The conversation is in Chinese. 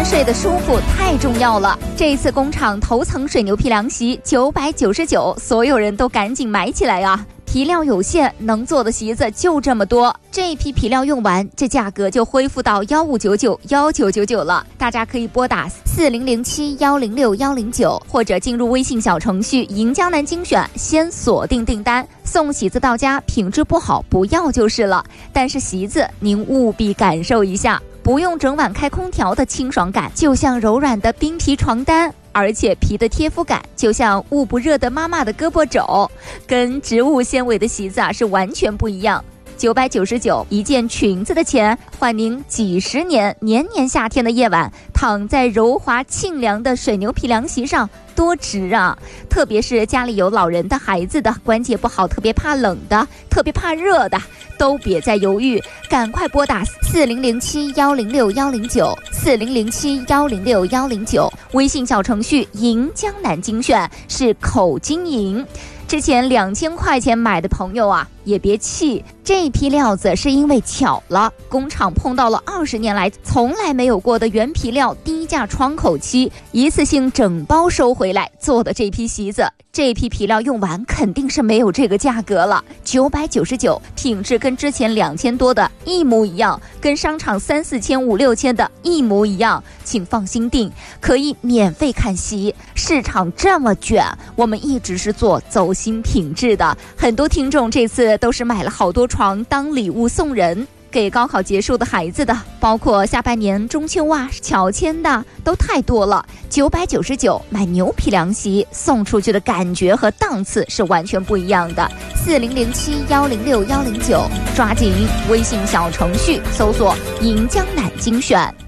睡得舒服太重要了。这一次工厂头层水牛皮凉席999，所有人都赶紧买起来啊！皮料有限，能做的席子就这么多。这一批皮料用完，这价格就恢复到1599、1999了。大家可以拨打4007106109，或者进入微信小程序“赢江南精选”，先锁定订单，送席子到家，品质不好不要就是了。但是席子您务必感受一下，不用整晚开空调的清爽感，就像柔软的冰皮床单。而且皮的贴肤感就像捂不热的妈妈的胳膊肘，跟植物纤维的席子是完全不一样。999一件裙子的钱，换您几十年年年夏天的夜晚躺在柔滑沁凉的水牛皮凉席上，多值啊！特别是家里有老人的、孩子的，关节不好、特别怕冷的、特别怕热的，都别再犹豫，赶快拨打4007106109 4007106109，微信小程序“赢江南精选”是口金赢。之前2000块钱买的朋友啊，也别气，这批料子是因为巧了，工厂碰到了20年来从来没有过的原皮料低价窗口期，一次性整包收回来做的这批席子。这批皮料用完肯定是没有这个价格了，999，品质跟之前2000多的一模一样，跟商场3、4千、5、6千的一模一样，请放心订，可以免费看席。市场这么卷，我们一直是做走心品质的，很多听众这次都是买了好多床当礼物送人，给高考结束的孩子的，包括下半年中秋啊、乔迁的，都太多了。999买牛皮凉席送出去的感觉和档次是完全不一样的。4007106109，抓紧微信小程序搜索“赢江南精选”。